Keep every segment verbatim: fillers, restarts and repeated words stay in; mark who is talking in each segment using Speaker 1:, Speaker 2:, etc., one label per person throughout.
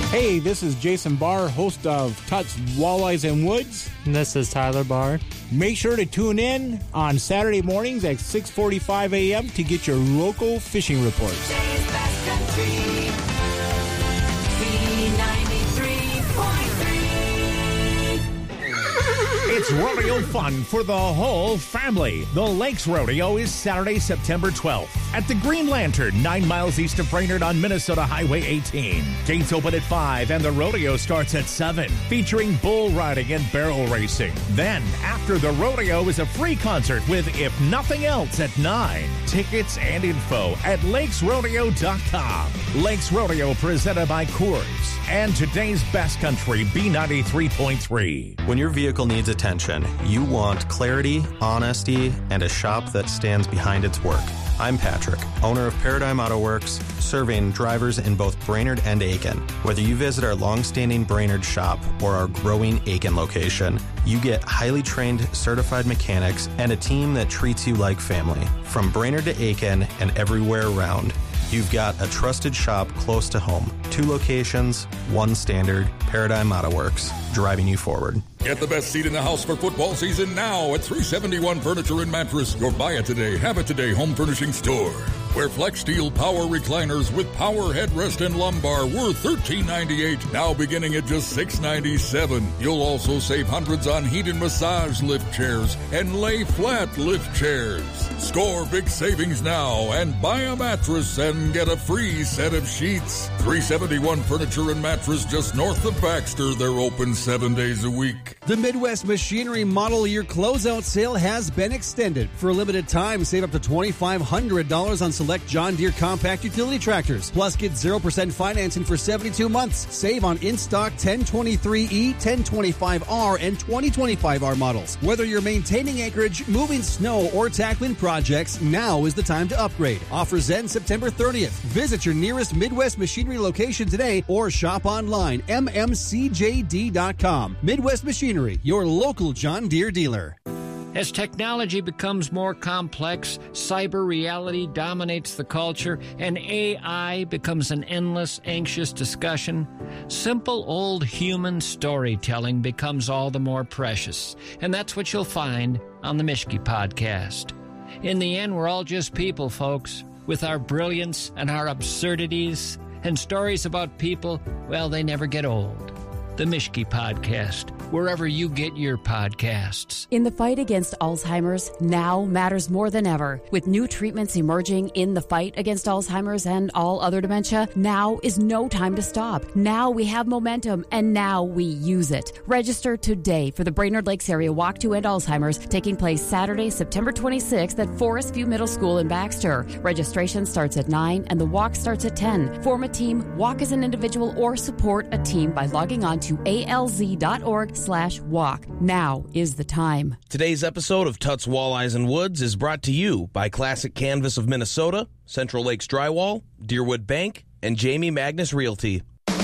Speaker 1: Hey, this is Jason Barr, host of Tut's Walleyes and Woods.
Speaker 2: And this is Tyler Barr.
Speaker 1: Make sure to tune in on Saturday mornings at six forty-five a.m. to get your local fishing reports.
Speaker 3: It's rodeo fun for the whole family. The Lakes Rodeo is Saturday, September twelfth at the Green Lantern, nine miles east of Brainerd on Minnesota Highway eighteen. Gates open at five and the rodeo starts at seven, featuring bull riding and barrel racing. Then, after the rodeo is a free concert with If Nothing Else at nine. Tickets and info at lakes rodeo dot com. Lakes Rodeo presented by Coors and today's best country, B ninety-three point three.
Speaker 4: When your vehicle needs attention, you want clarity, honesty, and a shop that stands behind its work. I'm Patrick, owner of Paradigm Auto Works, serving drivers in both Brainerd and Aiken. Whether you visit our long-standing Brainerd shop or our growing Aiken location, you get highly trained, certified mechanics and a team that treats you like family. From Brainerd to Aiken and everywhere around, you've got a trusted shop close to home. Two locations, one standard, Paradigm Auto Works, driving you forward.
Speaker 5: Get the best seat in the house for football season now at three seventy-one Furniture and Mattress, your buy it today, have it today home furnishing store. Where Flex Steel power recliners with power headrest and lumbar were thirteen ninety-eight, now beginning at just six ninety-seven. You'll also save hundreds on heat and massage lift chairs and lay flat lift chairs. Score big savings now and buy a mattress and get a free set of sheets. three seventy-one Furniture and Mattress, just north of Baxter. They're open seven days a week.
Speaker 6: The Midwest Machinery Model Year Closeout Sale has been extended. For a limited time, save up to twenty-five hundred dollars on select John Deere compact utility tractors. Plus, get zero percent financing for seventy-two months. Save on in-stock ten twenty-three E, ten twenty-five R, and twenty twenty-five R models. Whether you're maintaining acreage, moving snow, or tackling projects, now is the time to upgrade. Offers end September thirtieth. Visit your nearest Midwest Machinery location today or shop online, M M C J D dot com. Midwest Machinery, your local John Deere dealer.
Speaker 7: As technology becomes more complex, cyber reality dominates the culture, and A I becomes an endless, anxious discussion, simple old human storytelling becomes all the more precious. And that's what you'll find on the Mischke Podcast. In the end, we're all just people, folks, with our brilliance and our absurdities, and stories about people, well, they never get old. The Mischke Podcast, wherever you get your podcasts.
Speaker 8: In the fight against Alzheimer's, now matters more than ever. With new treatments emerging in the fight against Alzheimer's and all other dementia, now is no time to stop. Now we have momentum, and now we use it. Register today for the Brainerd Lakes Area Walk to End Alzheimer's, taking place Saturday, September twenty-sixth at Forest View Middle School in Baxter. Registration starts at nine and the walk starts at ten. Form a team, walk as an individual, or support a team by logging on to A L Z dot org slash walk. Now is the time.
Speaker 9: Today's episode of Tut's Walleyes and Woods is brought to you by Classic Canvas of Minnesota, Central Lakes Drywall, Deerwood Bank, and Jamie Magnus Realty.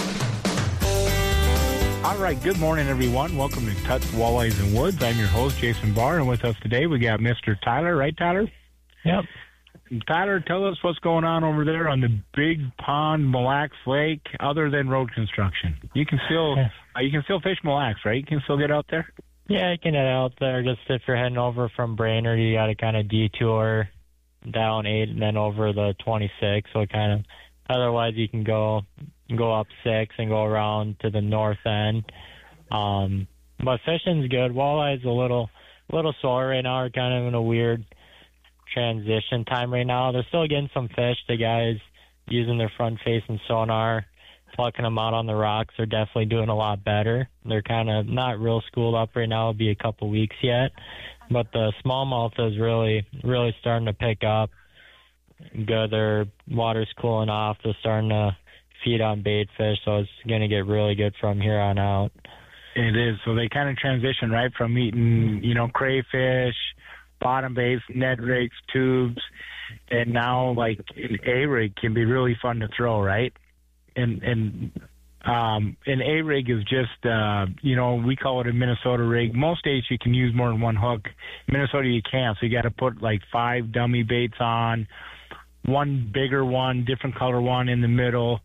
Speaker 1: All right, good morning, everyone. Welcome to Tut's Walleyes and Woods. I'm your host, Jason Barr, and with us today we got Mister Tyler. Right, Tyler?
Speaker 2: Yep.
Speaker 1: Tyler, tell us what's going on over there on the Big Pond, Mille Lacs Lake, other than road construction. You can still uh, you can still fish Mille Lacs, right? You can still get out there?
Speaker 2: Yeah, you can head out there. Just if you're heading over from Brainerd, you got to kind of detour down eight and then over the twenty-six. So kind of, otherwise you can go go up six and go around to the north end. Um, but fishing's good. Walleye's a little little sore right now. We're kind of in a weird transition time right now. They're still getting some fish. The guys using their front facing sonar, plucking them out on the rocks, are definitely doing a lot better. They're kind of not real schooled up right now. It'll be a couple weeks yet, but the smallmouth is really really starting to pick up good. Their water's cooling off. They're starting to feed on bait fish, so it's going to get really good from here on out.
Speaker 1: It is. So they kind of transition, right, from eating, you know, crayfish, bottom baits, Ned rigs, tubes, and now like an A-rig can be really fun to throw, right? And and um, an A-rig is just, uh, you know, we call it a Minnesota rig. Most states you can use more than one hook. In Minnesota you can't, so you got to put like five dummy baits on, one bigger one, different color one in the middle,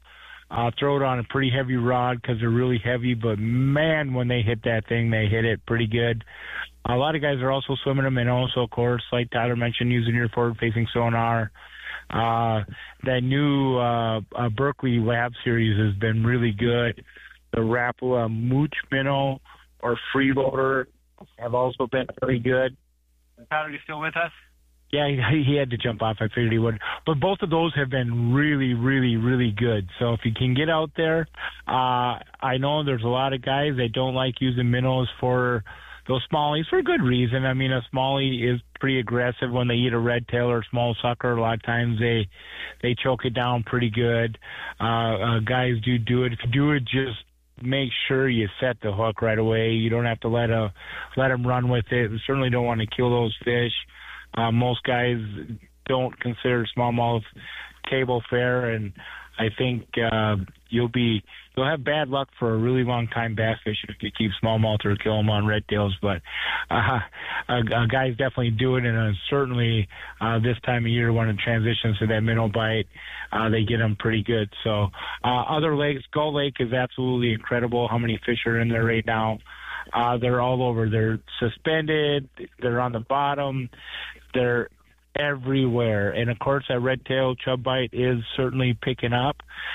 Speaker 1: Uh, throw it on a pretty heavy rod because they're really heavy, but man, when they hit that thing, they hit it pretty good. A lot of guys are also swimming them, and also, of course, like Tyler mentioned, using your forward-facing sonar. Uh, that new uh, uh, Berkeley Lab series has been really good. The Rapala Mooch Minnow or Freeloader have also been pretty good.
Speaker 10: Tyler, you still with us?
Speaker 1: Yeah, he, he had to jump off. I figured he would. But both of those have been really, really, really good. So if you can get out there, uh, I know there's a lot of guys that don't like using minnows for those smallies for good reason. I mean, a smallie is pretty aggressive when they eat a red tail or a small sucker. A lot of times they they choke it down pretty good. Uh, uh, guys do do it. If you do it, just make sure you set the hook right away. You don't have to let a let them run with it. You certainly don't want to kill those fish. Uh, most guys don't consider smallmouth table fare, and I think uh, you'll be you'll have bad luck for a really long time bass fishing if you keep smallmouth or kill them on red tails. But uh, uh, guys definitely do it, and uh, certainly uh, this time of year when it transitions to that minnow bite, uh, they get them pretty good. So uh, other lakes, Gull Lake is absolutely incredible. How many fish are in there right now? Uh, they're all over. They're suspended. They're on the bottom. They're everywhere. And, of course, that red-tail chub bite is certainly picking up.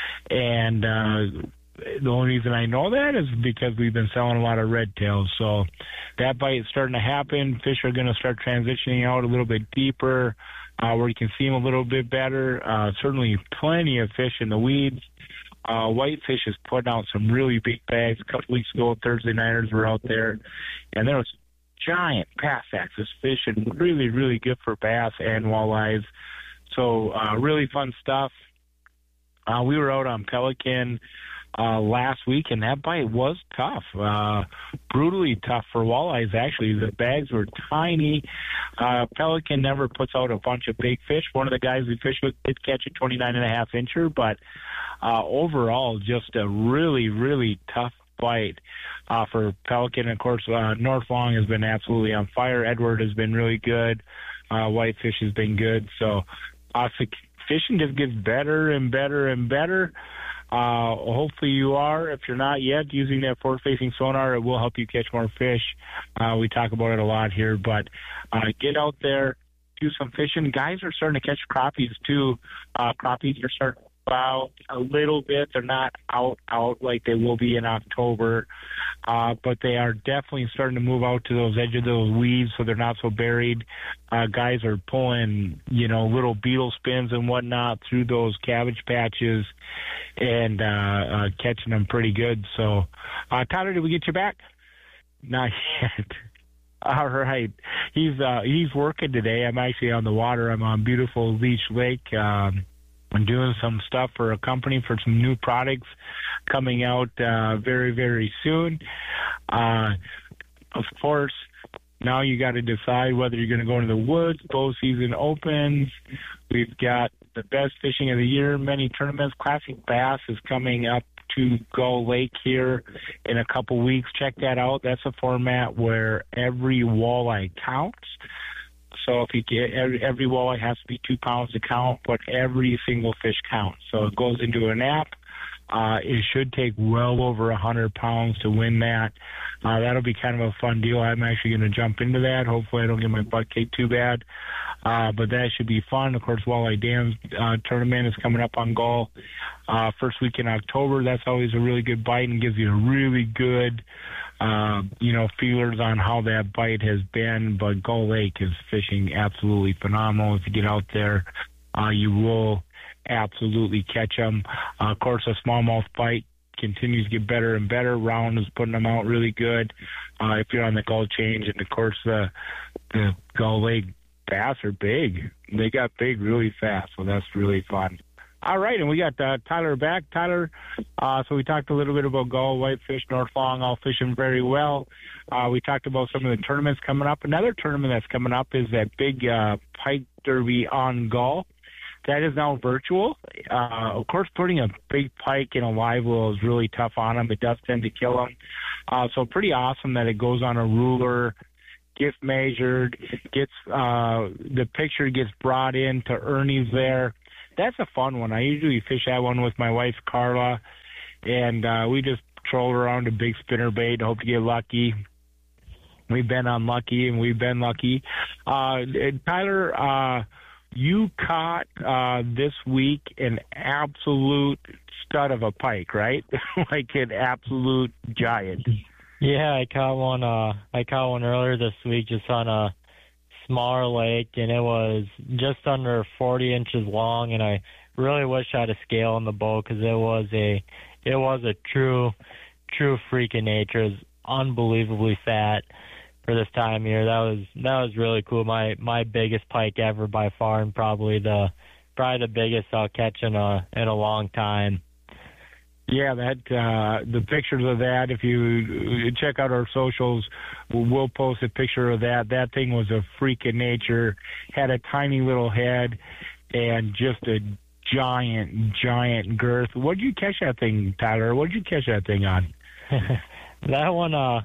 Speaker 1: And uh, the only reason I know that is because we've been selling a lot of red tails. So that bite is starting to happen. Fish are going to start transitioning out a little bit deeper uh, where you can see them a little bit better. Uh, certainly plenty of fish in the weeds. Uh, Whitefish is putting out some really big bags. A couple weeks ago, Thursday nighters were out there, and there was giant bass axis fish, and really, really good for bass and walleyes. So uh, really fun stuff. Uh, we were out on Pelican uh, last week, and that bite was tough, uh, brutally tough for walleyes, actually. The bags were tiny. Uh, Pelican never puts out a bunch of big fish. One of the guys we fished with did catch a twenty-nine and a half incher, but uh, overall, just a really, really tough bite uh, for Pelican. Of course, uh, North Long has been absolutely on fire. Edward has been really good. Uh, Whitefish has been good. So uh, fishing just gets better and better and better. Uh, hopefully you are. If you're not yet, using that forward-facing sonar, it will help you catch more fish. Uh, we talk about it a lot here, but uh, get out there, do some fishing. Guys are starting to catch crappies, too. Uh, crappies are starting to out a little bit. They're not out, out like they will be in October, uh, but they are definitely starting to move out to those edges of those weeds so they're not so buried. Uh, guys are pulling, you know, little beetle spins and whatnot through those cabbage patches and uh, uh, catching them pretty good. So, uh, Tyler, did we get you back? Not yet. All right. He's uh, he's working today. I'm actually on the water. I'm on beautiful Leech Lake. Um, I'm doing some stuff for a company for some new products coming out uh, very, very soon. Uh, of course, now you got to decide whether you're going to go into the woods. Bow season opens. We've got the best fishing of the year, many tournaments. Classic Bass is coming up to Gull Lake here in a couple weeks. Check that out. That's a format where every walleye counts. So if you get every, every walleye has to be two pounds to count, but every single fish counts. So it goes into an app. Uh, it should take well over a hundred pounds to win that. Uh, that'll be kind of a fun deal. I'm actually going to jump into that. Hopefully I don't get my butt kicked too bad. Uh, but that should be fun. Of course, Walleye Dams uh, tournament is coming up on Gull uh, first week in October. That's always a really good bite and gives you a really good, uh, you know, feelers on how that bite has been. But Gull Lake is fishing absolutely phenomenal. If you get out there, uh, you will absolutely catch them. Uh, of course, a smallmouth bite continues to get better and better. Round is putting them out really good. Uh, if you're on the Gull Change, and of course the the Gull Lake bass are big. They got big really fast, so that's really fun. All right, and we got uh, Tyler back. Tyler, uh, so we talked a little bit about Gull, Whitefish, North Long, all fishing very well. Uh, we talked about some of the tournaments coming up. Another tournament that's coming up is that big uh, Pike Derby on Gull. That is now virtual. Uh, of course, putting a big pike in a live well is really tough on them. It does tend to kill them. Uh, so pretty awesome that it goes on a ruler, gets measured, gets uh, the picture gets brought in to Ernie's there, that's a fun one. I usually fish that one with my wife, Carla, and uh, we just troll around a big spinnerbait, hope to get lucky. We've been unlucky, and we've been lucky. Uh, Tyler, uh, you caught uh, this week an absolute stud of a pike, right? Like an absolute giant.
Speaker 2: Yeah, I caught one. Uh, I caught one earlier this week, just on a smaller lake, and it was just under forty inches long. And I really wish I had a scale on the boat because it was a, it was a true, true freak of nature. It was unbelievably fat for this time of year. That was that was really cool. My my biggest pike ever by far, and probably the probably the biggest I'll catch in a in a long time.
Speaker 1: Yeah, that uh, the pictures of that. If you check out our socials, we'll post a picture of that. That thing was a freak of nature. Had a tiny little head and just a giant, giant girth. What did you catch that thing, Tyler? What did you catch that thing on?
Speaker 2: That one. Uh,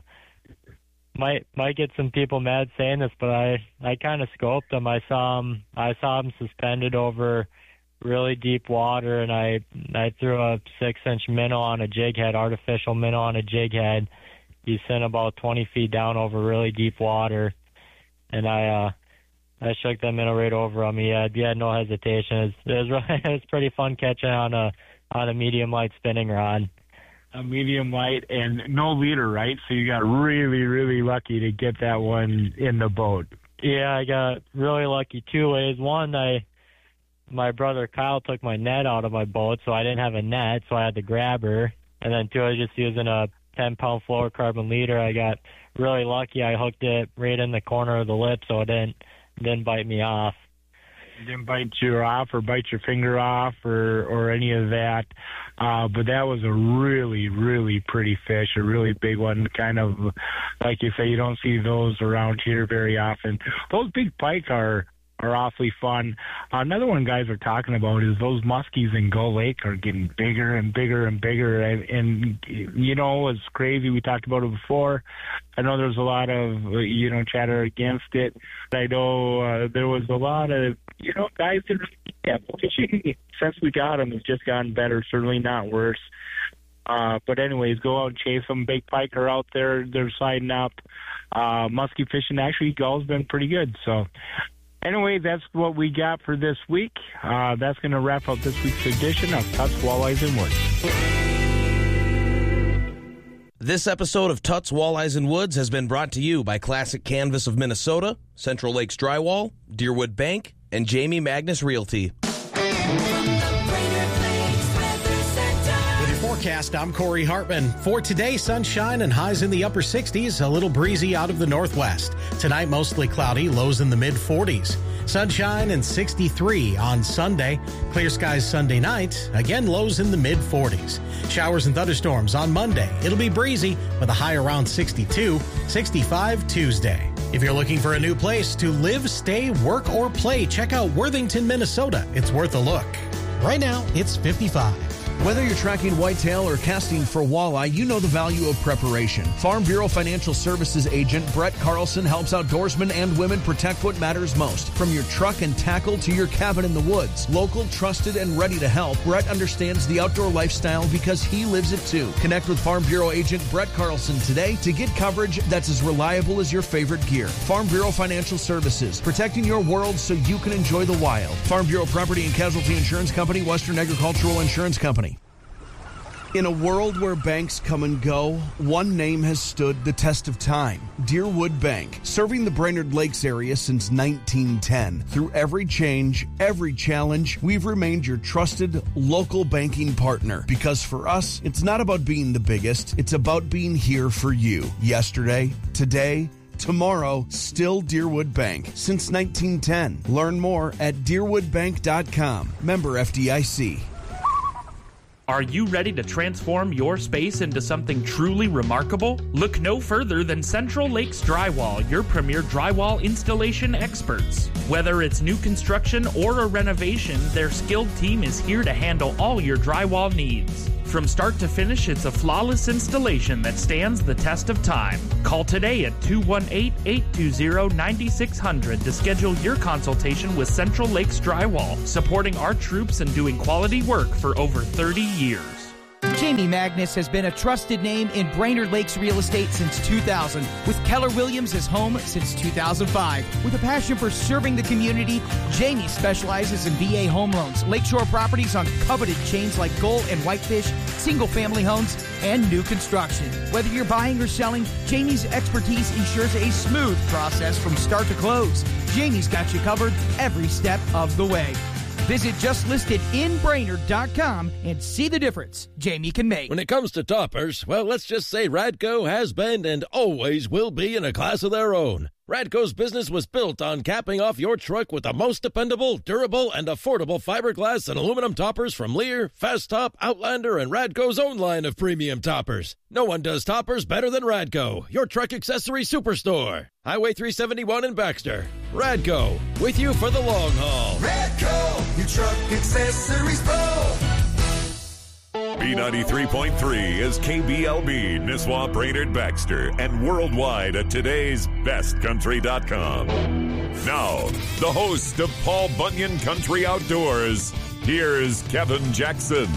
Speaker 2: Might might get some people mad saying this, but I, I kind of scoped him. I saw him I saw him suspended over really deep water, and I I threw a six inch minnow on a jig head, artificial minnow on a jig head. He sent about twenty feet down over really deep water, and I uh I shook that minnow right over him. He had he had no hesitation. It was it was, really, it was pretty fun catching on a on a medium light spinning rod.
Speaker 1: A medium light and no leader, right? So you got really, really lucky to get that one in the boat.
Speaker 2: Yeah, I got really lucky two ways. One, I my brother Kyle took my net out of my boat, so I didn't have a net, so I had to grab her. And then two, I was just using a ten-pound fluorocarbon leader. I got really lucky. I hooked it right in the corner of the lip, so it didn't didn't bite me off.
Speaker 1: Didn't bite you off or bite your finger off or, or any of that. Uh, but that was a really, really pretty fish, a really big one. Kind of, like you say, you don't see those around here very often. Those big pike are, are awfully fun. Another one guys are talking about is those muskies in Gull Lake are getting bigger and bigger and bigger. And, and you know, it's crazy. We talked about it before. I know there's a lot of, you know, chatter against it. I know uh, there was a lot of, you know, guys that yeah, fishing since we got them has just gotten better, certainly not worse. Uh, but anyways, go out and chase them. Big pike are out there. They're sliding up. Uh, muskie fishing, actually, gull's been pretty good. So anyway, that's what we got for this week. Uh, that's going to wrap up this week's edition of Tuts, Walleyes, and Woods.
Speaker 9: This episode of Tuts, Walleyes, and Woods has been brought to you by Classic Canvas of Minnesota, Central Lakes Drywall, Deerwood Bank, and Jamie Magnus Realty.
Speaker 11: With your forecast, I'm Corey Hartman. For today, sunshine and highs in the upper sixties, a little breezy out of the northwest. Tonight, mostly cloudy, lows in the mid forties. Sunshine and sixty-three on Sunday. Clear skies Sunday night. Again, lows in the mid forties. Showers and thunderstorms on Monday. It'll be breezy with a high around sixty-two. sixty-five Tuesday. If you're looking for a new place to live, stay, work, or play, check out Worthington, Minnesota. It's worth a look. Right now, it's fifty-five.
Speaker 3: Whether you're tracking whitetail or casting for walleye, you know the value of preparation. Farm Bureau Financial Services agent Brett Carlson helps outdoorsmen and women protect what matters most. From your truck and tackle to your cabin in the woods. Local, trusted, and ready to help, Brett understands the outdoor lifestyle because he lives it too. Connect with Farm Bureau agent Brett Carlson today to get coverage that's as reliable as your favorite gear. Farm Bureau Financial Services, protecting your world so you can enjoy the wild. Farm Bureau Property and Casualty Insurance Company, Western Agricultural Insurance Company. In a world where banks come and go, one name has stood the test of time. Deerwood Bank, serving the Brainerd Lakes area since nineteen ten. Through every change, every challenge, we've remained your trusted local banking partner. Because for us, it's not about being the biggest, it's about being here for you. Yesterday, today, tomorrow, still Deerwood Bank. Since nineteen ten. Learn more at deerwood bank dot com. Member F D I C.
Speaker 12: Are you ready to transform your space into something truly remarkable? Look no further than Central Lakes Drywall, your premier drywall installation experts. Whether it's new construction or a renovation, their skilled team is here to handle all your drywall needs. From start to finish, it's a flawless installation that stands the test of time. Call today at two one eight, eight two zero, nine six zero zero to schedule your consultation with Central Lakes Drywall, supporting our troops and doing quality work for over thirty years.
Speaker 13: Jamie Magnus has been a trusted name in Brainerd Lakes real estate since two thousand, with Keller Williams as home since two thousand five. With a passion for serving the community, Jamie specializes in V A home loans, lakeshore properties on coveted chains like Gull and Whitefish, single-family homes, and new construction. Whether you're buying or selling, Jamie's expertise ensures a smooth process from start to close. Jamie's got you covered every step of the way. Visit just listed in brainerd dot com and see the difference Jamie can make.
Speaker 14: When it comes to toppers, well, let's just say Radco has been and always will be in a class of their own. Radco's business was built on capping off your truck with the most dependable, durable, and affordable fiberglass and aluminum toppers from Lear, Fast Top, Outlander, and Radco's own line of premium toppers. No one does toppers better than Radco, your truck accessory superstore. Highway three seventy-one in Baxter. Radco, with you for the long haul.
Speaker 15: Radco, your truck accessories pro.
Speaker 16: B ninety-three point three is K B L B, Nisswa, Brainerd, Baxter, and worldwide at today's best country dot com. Now, the host of Paul Bunyan Country Outdoors, here's Kevin Jackson.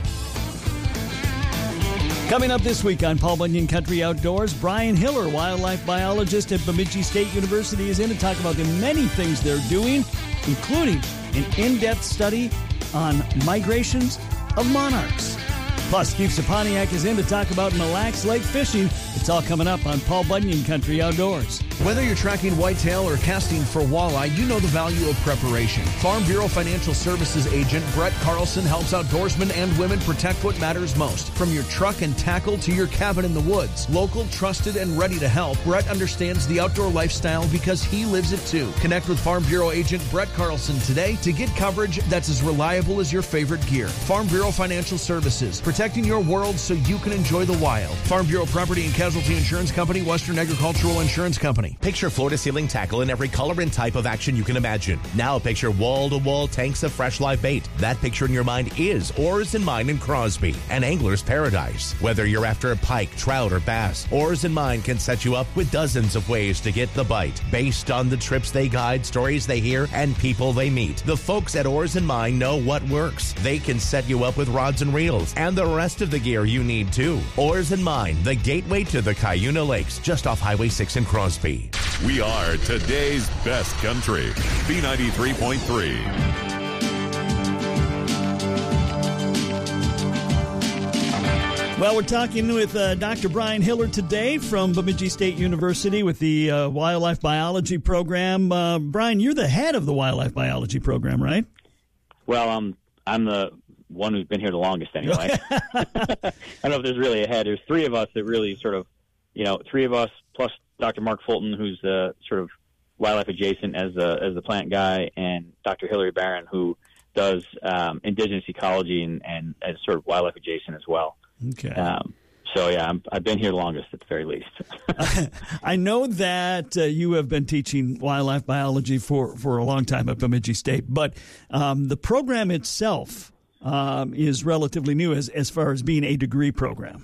Speaker 17: Coming up this week on Paul Bunyan Country Outdoors, Brian Hiller, wildlife biologist at Bemidji State University, is in to talk about the many things they're doing, including an in-depth study on migrations of monarchs. Plus, Steve Saponiak is in to talk about Mille Lacs Lake fishing. It's all coming up on Paul Bunyan Country Outdoors.
Speaker 18: Whether you're tracking whitetail or casting for walleye, you know the value of preparation. Farm Bureau Financial Services agent Brett Carlson helps outdoorsmen and women protect what matters most. From your truck and tackle to your cabin in the woods. Local, trusted, and ready to help, Brett understands the outdoor lifestyle because he lives it too. Connect with Farm Bureau agent Brett Carlson today to get coverage that's as reliable as your favorite gear. Farm Bureau Financial Services, protecting your world so you can enjoy the wild. Farm Bureau Property and Casualty Insurance Company, Western Agricultural Insurance Company.
Speaker 19: Picture floor-to-ceiling tackle in every color and type of action you can imagine. Now picture wall-to-wall tanks of fresh live bait. That picture in your mind is Oars and Mine in Crosby, an angler's paradise. Whether you're after a pike, trout, or bass, Oars and Mine can set you up with dozens of ways to get the bite, based on the trips they guide, stories they hear, and people they meet. The folks at Oars and Mine know what works. They can set you up with rods and reels, and the rest of the gear you need too. Oars and Mine, the gateway to the Cuyuna Lakes, just off Highway six in Crosby.
Speaker 16: We are today's best country. B ninety-three point three.
Speaker 17: Well, we're talking with uh, Doctor Brian Hiller today from Bemidji State University with the uh, Wildlife Biology program. Uh, Brian, you're the head of the Wildlife Biology program, right?
Speaker 20: Well, um, I'm the one who's been here the longest anyway. I don't know if there's really a head. There's three of us that really sort of, you know, three of us plus Doctor Mark Fulton, who's uh, sort of wildlife adjacent as the as the plant guy, and Doctor Hillary Barron, who does um, indigenous ecology and, and as sort of wildlife adjacent as well.
Speaker 17: Okay.
Speaker 20: Um, so yeah, I'm, I've been here the longest at the very least.
Speaker 17: I know that uh, you have been teaching wildlife biology for, for a long time at Bemidji State, but um, the program itself um, is relatively new as as far as being a degree program.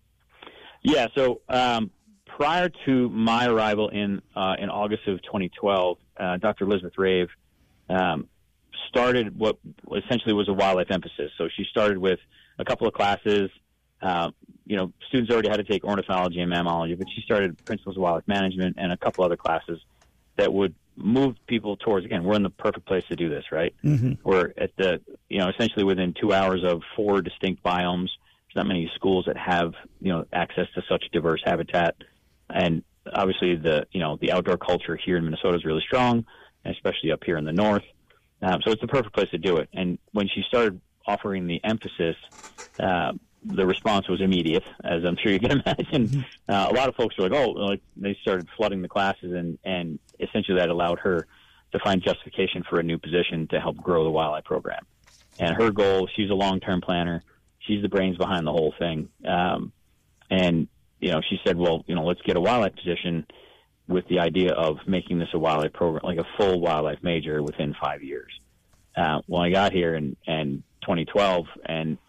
Speaker 20: Yeah. So. Um, Prior to my arrival in uh, in August of twenty twelve, uh, Doctor Elizabeth Rave um, started what essentially was a wildlife emphasis. So she started with a couple of classes. Uh, you know, students already had to take ornithology and mammalogy, but she started Principles of Wildlife Management and a couple other classes that would move people towards, again, we're in the perfect place to do this, right?
Speaker 17: Mm-hmm.
Speaker 20: We're at the, you know, essentially within two hours of four distinct biomes. There's not many schools that have, you know, access to such diverse habitat. And obviously, the you know the outdoor culture here in Minnesota is really strong, and especially up here in the north. Um, so it's the perfect place to do it. And when she started offering the emphasis, uh, the response was immediate, as I'm sure you can imagine. Uh, a lot of folks were like, "Oh," like they started flooding the classes, and and essentially that allowed her to find justification for a new position to help grow the wildlife program. And her goal, she's a long-term planner. She's the brains behind the whole thing, um, and. You know, she said, well, you know, let's get a wildlife position with the idea of making this a wildlife program, like a full wildlife major within five years. Uh, well, I got here in, in twenty twelve, and,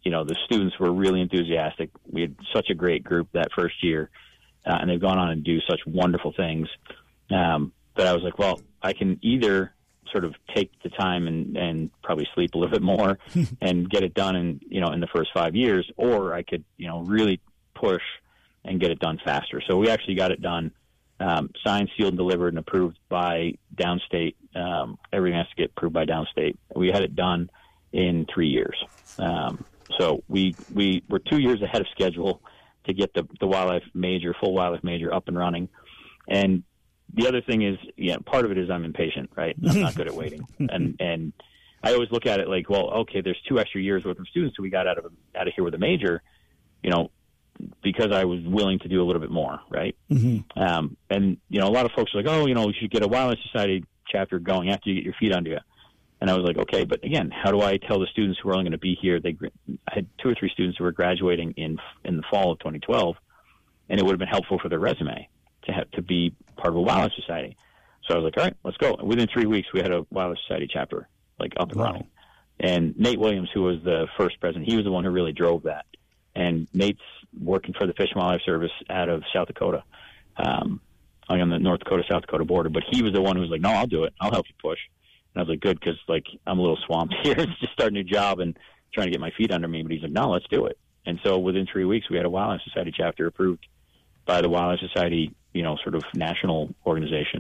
Speaker 20: you know, the students were really enthusiastic. We had such a great group that first year, uh, and they've gone on and do such wonderful things. Um, but I was like, well, I can either sort of take the time and, and probably sleep a little bit more and get it done in, you know, in the first five years, or I could, you know, really push and get it done faster. So we actually got it done, um, signed, sealed, and delivered and approved by Downstate. Um, everything has to get approved by Downstate. We had it done in three years. Um, so we, we were two years ahead of schedule to get the, the wildlife major, full wildlife major up and running. And the other thing is, yeah, part of it is I'm impatient, right? I'm not good at waiting. And, and I always look at it like, well, okay, there's two extra years worth of students who we got out of, out of here with a major, you know, because I was willing to do a little bit more, right?
Speaker 17: Mm-hmm.
Speaker 20: Um, and, you know, a lot of folks are like, oh, you know, you should get a Wildlife Society chapter going after you get your feet under you. And I was like, okay, but again, how do I tell the students who are only going to be here? They, I had two or three students who were graduating in in the fall of twenty twelve, and it would have been helpful for their resume to have to be part of a Wildlife Society. So I was like, all right, let's go. And within three weeks, we had a Wildlife Society chapter, like, up and
Speaker 17: Wow.
Speaker 20: running. And Nate Williams, who was the first president, he was the one who really drove that. And Nate's working for the Fish and Wildlife Service out of South Dakota, um, on the North Dakota-South Dakota border. But he was the one who was like, no, I'll do it. I'll help you push. And I was like, good, because, like, I'm a little swamped here. It's just starting a new job and trying to get my feet under me. But he's like, no, let's do it. And so within three weeks, we had a Wildlife Society chapter approved by the Wildlife Society, you know, sort of national organization.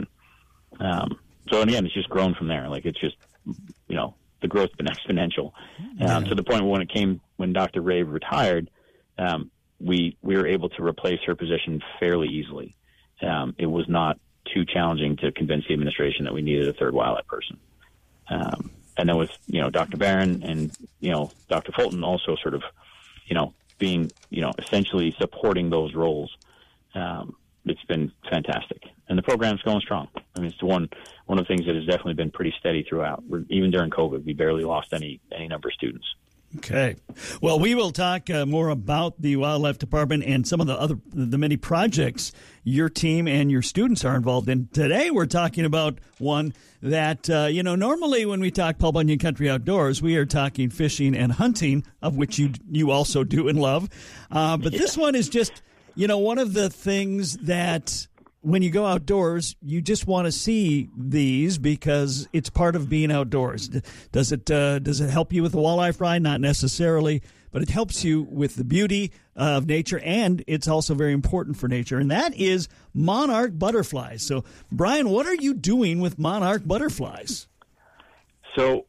Speaker 20: Um, so, and again, it's just grown from there. Like, it's just, you know, the growth's been exponential. Um, to the point where when it came, when Doctor Rave retired, um, we, we were able to replace her position fairly easily. Um, it was not too challenging to convince the administration that we needed a third wildlife person. Um, and then with, you know, Doctor Barron and, you know, Doctor Fulton also sort of, you know, being, you know, essentially supporting those roles. Um, it's been fantastic. And the program's going strong. I mean, it's the one, one of the things that has definitely been pretty steady throughout. We're, even during COVID, we barely lost any, any number of students.
Speaker 17: Okay. Well, we will talk uh, more about the Wildlife Department and some of the other, the many projects your team and your students are involved in. Today, we're talking about one that, uh, you know, normally when we talk Paul Bunyan Country Outdoors, we are talking fishing and hunting, of which you you also do and love. Uh, but yeah. This one is just, you know, one of the things that when you go outdoors, you just want to see these because it's part of being outdoors. Does it uh, does it help you with the walleye fry? Not necessarily, but it helps you with the beauty of nature, and it's also very important for nature, and that is monarch butterflies. So, Brian, what are you doing with monarch butterflies?
Speaker 20: So,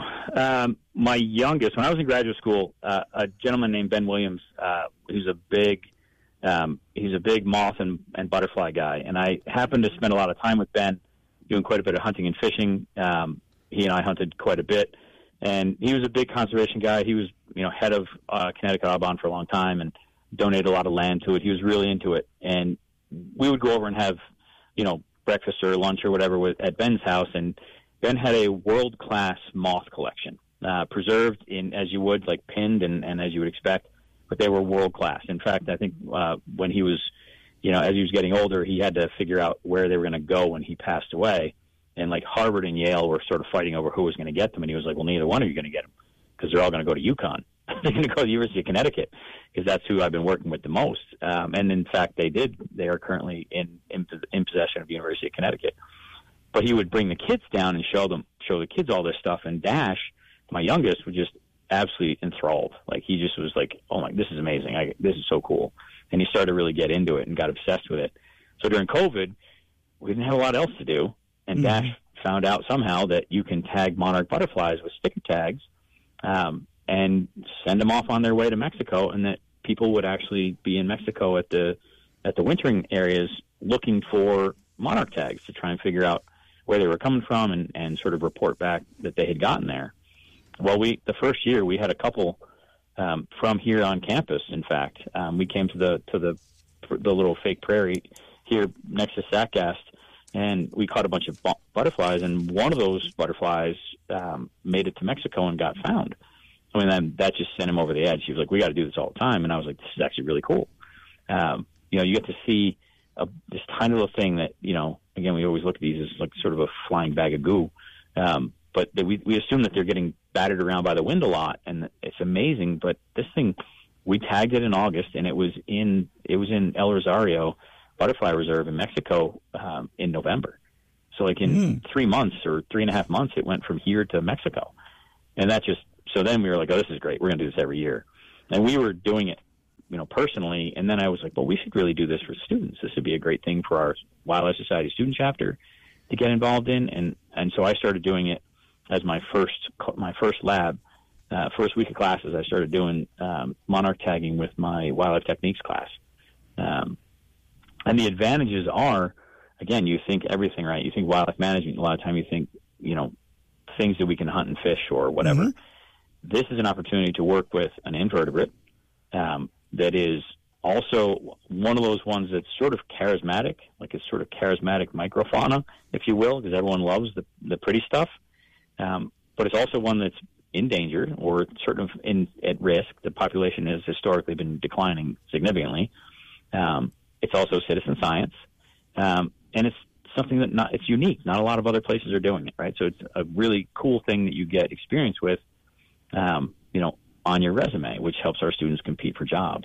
Speaker 20: um, my youngest, when I was in graduate school, uh, a gentleman named Ben Williams, uh, who's a big Um, he's a big moth and, and butterfly guy, and I happened to spend a lot of time with Ben doing quite a bit of hunting and fishing. Um, he and I hunted quite a bit, and he was a big conservation guy. He was, you know, head of uh, Connecticut Audubon for a long time and donated a lot of land to it. He was really into it, and we would go over and have, you know, breakfast or lunch or whatever with, at Ben's house, and Ben had a world-class moth collection, uh, preserved in, as you would, like pinned and, and as you would expect. But they were world class. In fact, I think uh, when he was, you know, as he was getting older, he had to figure out where they were going to go when he passed away. And like Harvard and Yale were sort of fighting over who was going to get them. And he was like, well, neither one of you are going to get them because they're all going to go to UConn. They're going to go to the University of Connecticut because that's who I've been working with the most. Um, and in fact, they did. They are currently in, in in possession of the University of Connecticut. But he would bring the kids down and show them, show the kids all this stuff. And Dash, my youngest, would just absolutely enthralled. Like he just was like, oh my, this is amazing. I, this is so cool. And he started to really get into it and got obsessed with it. So during COVID, we didn't have a lot else to do. And mm-hmm. Dash found out somehow that you can tag monarch butterflies with sticker tags um, and send them off on their way to Mexico. And that people would actually be in Mexico at the, at the wintering areas looking for monarch tags to try and figure out where they were coming from and, and sort of report back that they had gotten there. Well, we the first year we had a couple um, from here on campus. In fact, um, we came to the to the the little fake prairie here next to Sackgast, and we caught a bunch of bu- butterflies. And one of those butterflies um, made it to Mexico and got found. I mean, that, that just sent him over the edge. He was like, "We got to do this all the time." And I was like, "This is actually really cool." Um, you know, you get to see a, this tiny little thing that, you know, again, we always look at these as like sort of a flying bag of goo. Um, but they, we we assume that they're getting battered around by the wind a lot, and it's amazing. But this thing, we tagged it in August, and it was in it was in El Rosario Butterfly Reserve in Mexico um, in November. So like in mm. three months or three and a half months, it went from here to Mexico, and that just so then we were like, oh, this is great. We're going to do this every year, and we were doing it, you know, personally. And then I was like, well, we should really do this for students. This would be a great thing for our Wildlife Society student chapter to get involved in, and and so I started doing it as my first my first lab, uh, first week of classes. I started doing um, monarch tagging with my wildlife techniques class, um, and the advantages are, again, you think everything, right? You think wildlife management. A lot of time you think, you know, things that we can hunt and fish or whatever. Mm-hmm. This is an opportunity to work with an invertebrate um, that is also one of those ones that's sort of charismatic, like it's sort of charismatic microfauna, if you will, because everyone loves the, the pretty stuff. Um, but it's also one that's endangered or sort of in, at risk. The population has historically been declining significantly. Um, it's also citizen science. Um, and it's something that not, it's unique. Not a lot of other places are doing it, right? So it's a really cool thing that you get experience with, um, you know, on your resume, which helps our students compete for jobs.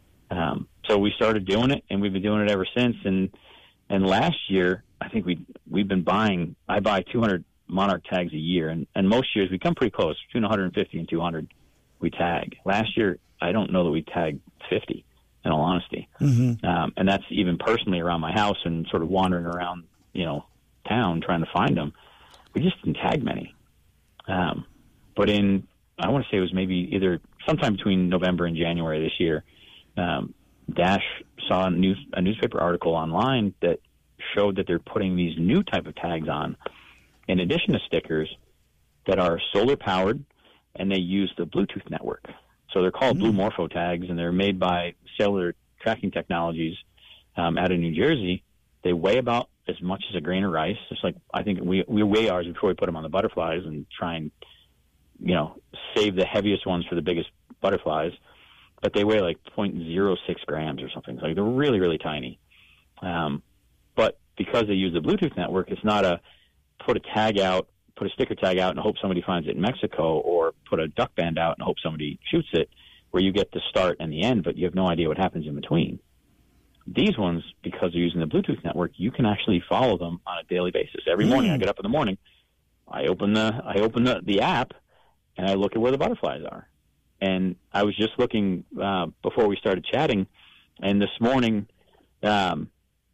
Speaker 20: Um, so we started doing it, and we've been doing it ever since. And and last year, I think we we've been buying. I buy two hundred monarch tags a year, and, and most years we come pretty close, between one hundred fifty and two hundred. We tag. Last year, I don't know that we tagged fifty. In all honesty, mm-hmm. um, and that's even personally around my house and sort of wandering around, you know, town trying to find them. We just didn't tag many. Um, but in I want to say it was maybe either sometime between November and January this year. Um, Dash saw a, news, a newspaper article online that showed that they're putting these new type of tags on, in addition to stickers, that are solar powered, and they use the Bluetooth network. So they're called mm-hmm. Blue Morpho tags, and they're made by Cellular Tracking Technologies um, out of New Jersey. They weigh about as much as a grain of rice. It's like I think we we weigh ours before we put them on the butterflies and try and, you know, save the heaviest ones for the biggest butterflies. But they weigh like zero point zero six grams or something. Like they're really, really tiny. Um, but because they use the Bluetooth network, it's not a put a tag out, put a sticker tag out and hope somebody finds it in Mexico, or put a duck band out and hope somebody shoots it, where you get the start and the end, but you have no idea what happens in between. These ones, because they're using the Bluetooth network, you can actually follow them on a daily basis. Every morning I get up in the morning, I open the I open the, the app, and I look at where the butterflies are. And I was just looking uh, before we started chatting, and this morning um,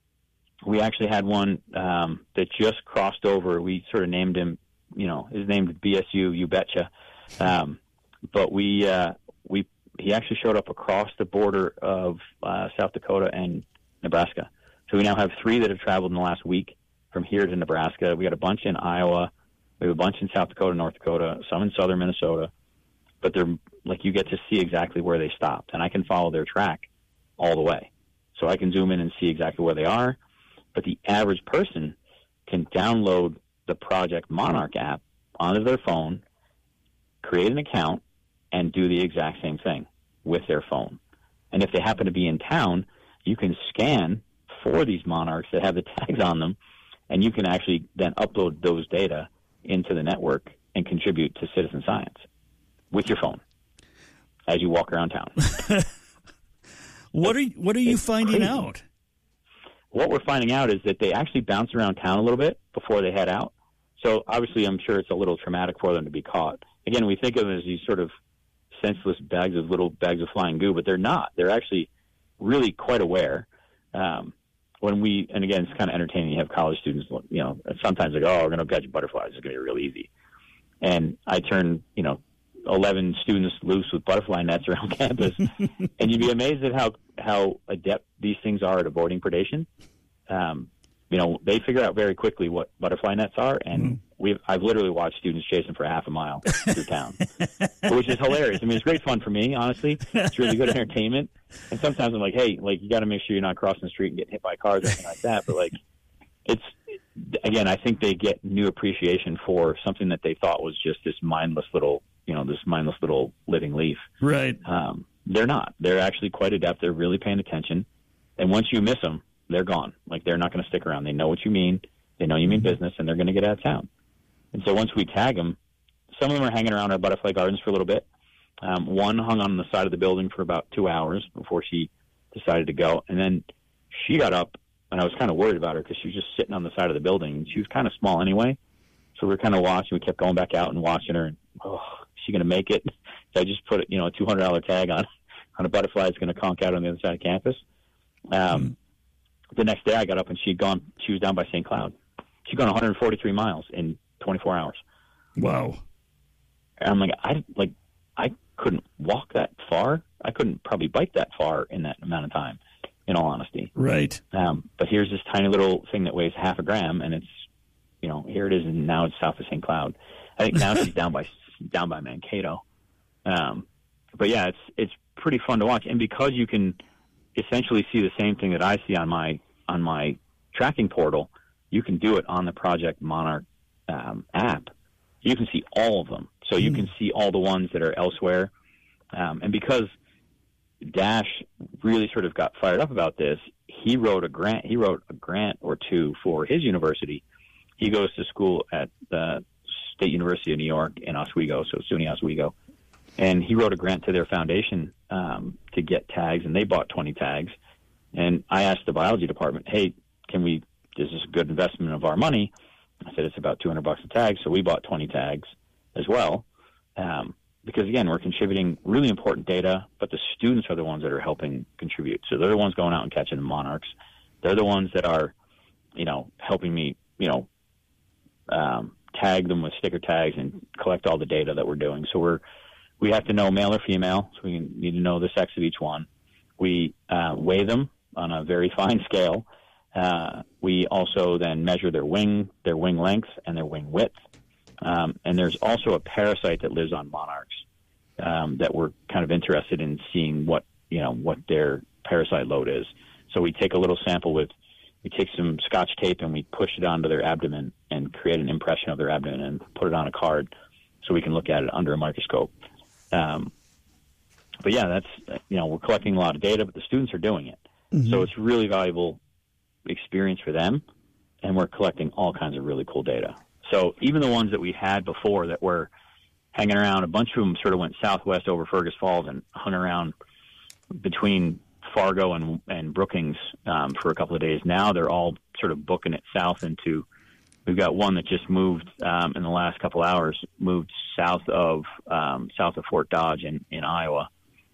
Speaker 20: we actually had one um, that just crossed over. We sort of named him, you know, his name is B S U, you betcha. Um, but we uh, we he actually showed up across the border of uh, South Dakota and Nebraska. So we now have three that have traveled in the last week from here to Nebraska. We got a bunch in Iowa. We have a bunch in South Dakota, North Dakota, some in southern Minnesota. But they're like, you get to see exactly where they stopped, and I can follow their track all the way. So I can zoom in and see exactly where they are. But the average person can download the Project Monarch app onto their phone, create an account, and do the exact same thing with their phone. And if they happen to be in town, you can scan for these monarchs that have the tags on them, and you can actually then upload those data into the network and contribute to citizen science with your phone as you walk around town.
Speaker 17: What are what are you
Speaker 20: it's
Speaker 17: finding
Speaker 20: crazy.
Speaker 17: out?
Speaker 20: What we're finding out is that they actually bounce around town a little bit before they head out. So obviously I'm sure it's a little traumatic for them to be caught. Again, we think of them as these sort of senseless bags of little bags of flying goo, but they're not. They're actually really quite aware. Um, when we, and again, it's kind of entertaining. You have college students, you know, sometimes they go, oh, we're going to catch butterflies. It's going to be real easy. And I turn, you know, eleven students loose with butterfly nets around campus, and you'd be amazed at how, how adept these things are at avoiding predation. Um, you know, they figure out very quickly what butterfly nets are, and mm. we've I've literally watched students chase them for half a mile through town, which is hilarious. I mean, it's great fun for me, honestly. It's really good entertainment. And sometimes I'm like, hey, like, you got to make sure you're not crossing the street and getting hit by cars or anything like that. But, like, it's, again, I think they get new appreciation for something that they thought was just this mindless little, you know, this mindless little living leaf.
Speaker 17: Right.
Speaker 20: Um, they're not. They're actually quite adept. They're really paying attention. And once you miss them, they're gone. Like, they're not going to stick around. They know what you mean. They know you mean business, and they're going to get out of town. And so once we tag them, some of them are hanging around our butterfly gardens for a little bit. Um, one hung on the side of the building for about two hours before she decided to go. And then she got up, and I was kind of worried about her because she was just sitting on the side of the building. And she was kind of small anyway. So we were kind of watching. We kept going back out and watching her. And, oh, is she going to make it? So I just put, you know, a two hundred dollars tag on, on a butterfly that's going to conk out on the other side of campus. Um, mm. The next day I got up, and she'd gone, she was down by Saint Cloud. She'd gone one hundred forty-three miles in twenty-four hours.
Speaker 17: Wow.
Speaker 20: And I'm like, I, like, I couldn't walk that far. I couldn't probably bike that far in that amount of time, in all honesty.
Speaker 17: Right.
Speaker 20: Um, but here's this tiny little thing that weighs half a gram, and it's, you know, here it is, and now it's south of Saint Cloud. I think now she's down by down by Mankato. Um, but yeah, it's it's pretty fun to watch, and because you can essentially see the same thing that I see on my on my tracking portal, you can do it on the Project Monarch um, app. You can see all of them, so you mm. can see all the ones that are elsewhere. Um, and because Dash really sort of got fired up about this, he wrote a grant. He wrote a grant or two for his university. He goes to school at the State University of New York in Oswego, so SUNY Oswego, and he wrote a grant to their foundation um, to get tags, and they bought twenty tags. And I asked the biology department, "Hey, can we? Is this a good investment of our money?" I said, "It's about two hundred bucks a tag," so we bought twenty tags as well. Um, because again, we're contributing really important data, but the students are the ones that are helping contribute. So they're the ones going out and catching the monarchs. They're the ones that are, you know, helping me, you know, um, tag them with sticker tags and collect all the data that we're doing. So we're, we have to know male or female, so we need to know the sex of each one. We uh, weigh them on a very fine scale. Uh, we also then measure their wing, their wing length, and their wing width. Um, and there's also a parasite that lives on monarchs um, that we're kind of interested in seeing what, you know, what their parasite load is. So we take a little sample with, we take some Scotch tape and we push it onto their abdomen and create an impression of their abdomen and put it on a card so we can look at it under a microscope. Um, but yeah, that's, you know, we're collecting a lot of data, but the students are doing it. Mm-hmm. So it's really valuable experience for them, and we're collecting all kinds of really cool data. So even the ones that we had before that were hanging around, a bunch of them sort of went southwest over Fergus Falls and hung around between Fargo and, and Brookings um, for a couple of days. Now they're all sort of booking it south into, we've got one that just moved um, in the last couple hours, moved south of um, south of Fort Dodge in, in Iowa.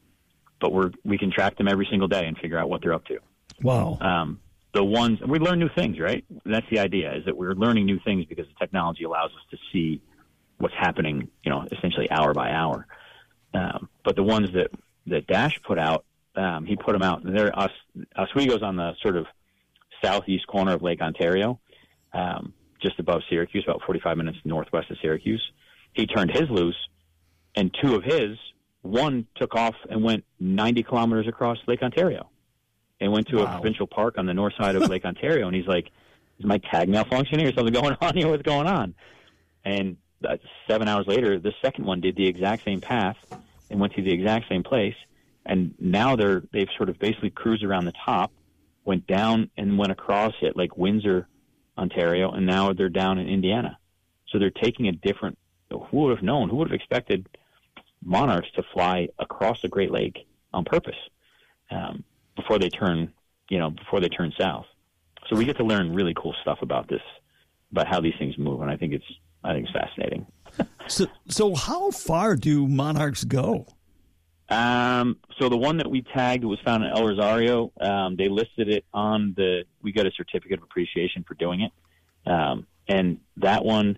Speaker 20: But we're we can track them every single day and figure out what they're up to.
Speaker 17: Wow.
Speaker 20: Um, the ones, we learn new things, right? That's the idea, is that we're learning new things because the technology allows us to see what's happening, you know, essentially hour by hour. Um, but the ones that, that Dash put out, um, he put them out. They're Os- Oswego's on the sort of southeast corner of Lake Ontario, um, just above Syracuse, about forty-five minutes northwest of Syracuse. He turned his loose, and two of his, one took off and went ninety kilometers across Lake Ontario and went to wow. a provincial park on the north side of Lake Ontario. And he's like, is my tag malfunctioning or something going on here? What's going on? And uh, seven hours later, the second one did the exact same path and went to the exact same place. And now they're, they've sort of basically cruised around the top, went down and went across it like Windsor, Ontario, and now they're down in Indiana. So they're taking a different, who would have known, who would have expected monarchs to fly across the Great Lake on purpose um, before they turn, you know, before they turn south. So we get to learn really cool stuff about this, about how these things move, and I think it's, I think it's fascinating.
Speaker 17: so, so how far do monarchs go?
Speaker 20: Um, so the one that we tagged was found in El Rosario. Um, they listed it on the, we got a certificate of appreciation for doing it. Um, and that one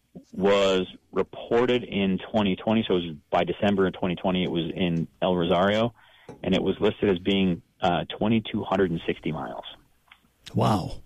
Speaker 20: was reported in twenty twenty. So it was by December of twenty twenty, it was in El Rosario, and it was listed as being uh, two thousand two hundred sixty miles.
Speaker 17: Wow.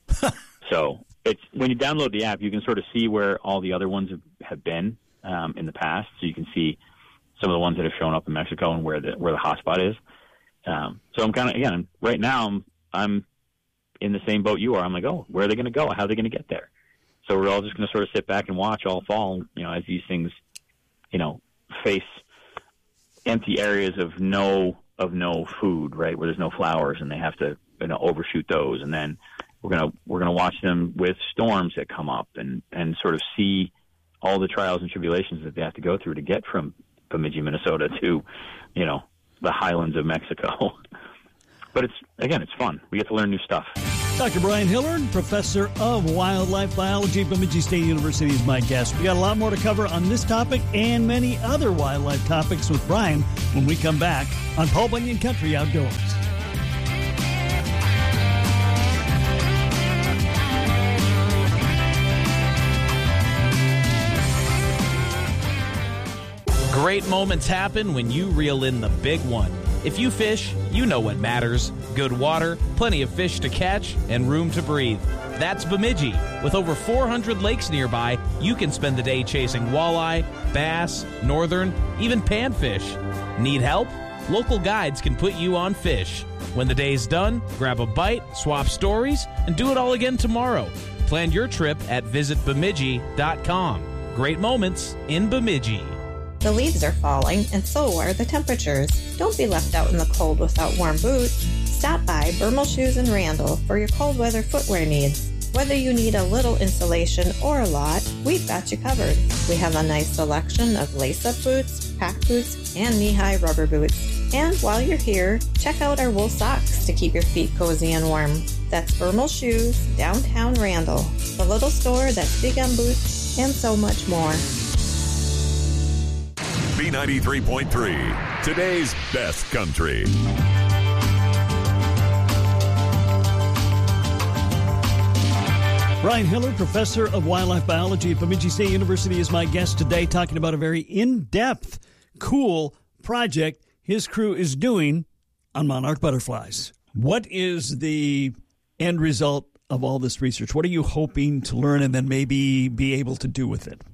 Speaker 20: So it's, when you download the app, you can sort of see where all the other ones have, have been um, in the past. So you can see some of the ones that have shown up in Mexico and where the where the hotspot is. Um, so I'm kind of, again, right now I'm I'm in the same boat you are. I'm like, oh, where are they going to go? How are they going to get there? So we're all just going to sort of sit back and watch all fall, you know, as these things, you know, face empty areas of no of no food, right, where there's no flowers, and they have to, you know, overshoot those. And then we're gonna we're gonna watch them with storms that come up, and and sort of see all the trials and tribulations that they have to go through to get from Bemidji, Minnesota to, you know, the highlands of Mexico. But it's, again, it's fun. We get to learn new stuff.
Speaker 17: Doctor Brian Hillard, professor of wildlife biology at Bemidji State University, is my guest. We got a lot more to cover on this topic and many other wildlife topics with Brian when we come back on Paul Bunyan Country Outdoors.
Speaker 9: Great moments happen when you reel in the big one. If you fish, you know what matters. Good water, plenty of fish to catch, and room to breathe. That's Bemidji. With over four hundred lakes nearby, you can spend the day chasing walleye, bass, northern, even panfish. Need help? Local guides can put you on fish. When the day's done, grab a bite, swap stories, and do it all again tomorrow. Plan your trip at visit bemidji dot com. Great moments in Bemidji.
Speaker 21: The leaves are falling, and so are the temperatures. Don't be left out in the cold without warm boots. Stop by Bermal Shoes in Randall for your cold weather footwear needs. Whether you need a little insulation or a lot, we've got you covered. We have a nice selection of lace-up boots, pack boots, and knee-high rubber boots. And while you're here, check out our wool socks to keep your feet cozy and warm. That's Bermal Shoes, downtown Randall, the little store that's big on boots and so much more.
Speaker 16: B ninety-three point three, today's best country.
Speaker 17: Brian Hillard, professor of wildlife biology at Bemidji State University, is my guest today, talking about a very in-depth, cool project his crew is doing on monarch butterflies. What is the end result of all this research? What are you hoping to learn and then maybe be able to do with it?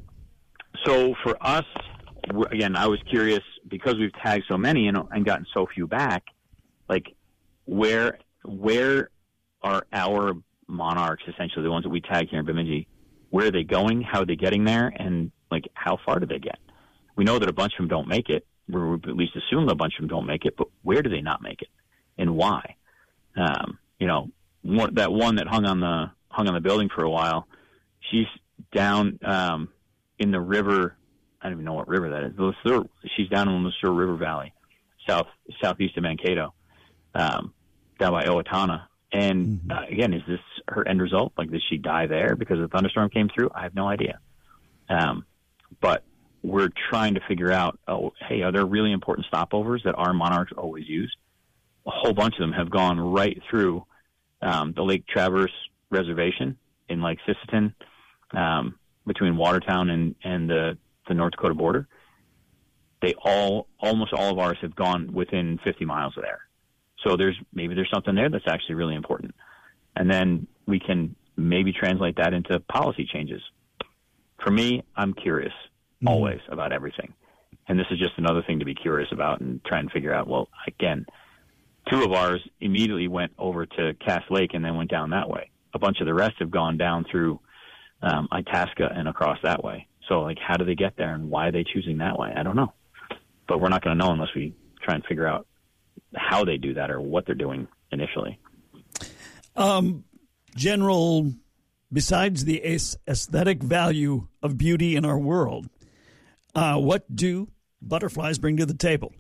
Speaker 20: So for us, again, I was curious because we've tagged so many and, and gotten so few back, like where where are our monarchs, essentially the ones that we tag here in Bemidji, where are they going, how are they getting there, and like how far do they get? We know that a bunch of them don't make it. We at least assume a bunch of them don't make it, but where do they not make it and why? Um, you know, one, that one that hung on the hung on the building for a while, she's down um, in the river. I don't even know what river that is. She's down in the Lusur River Valley, south southeast of Mankato, um, down by Owatonna. And mm-hmm. uh, again, is this her end result? Like, did she die there because a thunderstorm came through? I have no idea. Um, but we're trying to figure out, oh, hey, are there really important stopovers that our monarchs always use? A whole bunch of them have gone right through um, the Lake Traverse Reservation in Lake Sisseton, um, between Watertown and, and the the North Dakota border. They all, almost all of ours have gone within fifty miles of there. So there's, maybe there's something there that's actually really important. And then we can maybe translate that into policy changes. For me, I'm curious mm-hmm. always about everything. And this is just another thing to be curious about and try and figure out, well, again, two of ours immediately went over to Cass Lake and then went down that way. A bunch of the rest have gone down through um, Itasca and across that way. So, like, how do they get there and why are they choosing that way? I don't know. But we're not going to know unless we try and figure out how they do that or what they're doing initially.
Speaker 17: Um, General, besides the aesthetic value of beauty in our world, uh, what do butterflies bring to the table?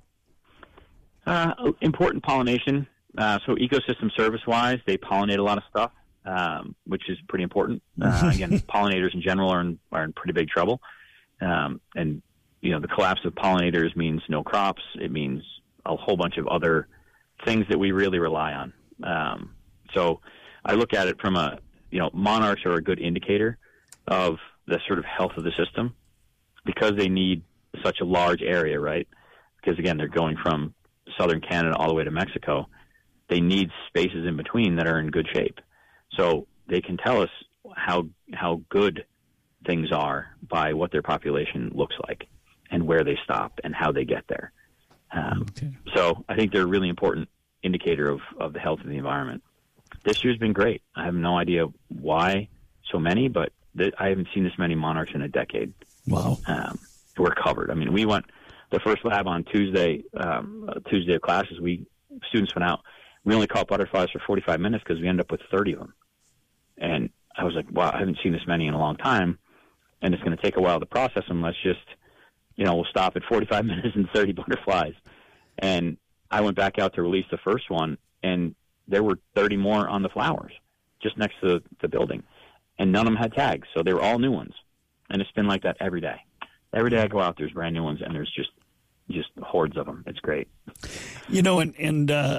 Speaker 20: Uh, important pollination. Uh, so ecosystem service-wise, they pollinate a lot of stuff. Um, which is pretty important. Uh, again, pollinators in general are in, are in pretty big trouble. Um, and, you know, the collapse of pollinators means no crops. It means a whole bunch of other things that we really rely on. Um, so I look at it from a, you know, monarchs are a good indicator of the sort of health of the system because they need such a large area, right? Because, again, they're going from southern Canada all the way to Mexico. They need spaces in between that are in good shape. So they can tell us how how good things are by what their population looks like and where they stop and how they get there. Um, okay. So I think they're a really important indicator of, of the health of the environment. This year's been great. I have no idea why so many, but th- I haven't seen this many monarchs in a decade.
Speaker 17: Wow.
Speaker 20: Um, we're covered. I mean, we went the first lab on Tuesday, um, Tuesday of classes. We students went out. We only caught butterflies for forty-five minutes because we ended up with thirty of them. And I was like, wow, I haven't seen this many in a long time. and it's going to take a while to process them. Let's just, you know, we'll stop at forty-five minutes and thirty butterflies. And I went back out to release the first one, and there were thirty more on the flowers just next to the building, and none of them had tags, so they were all new ones. And it's been like that every day. Every day I go out, there's brand new ones, and there's just just hordes of them. It's great.
Speaker 17: You know, and, and uh,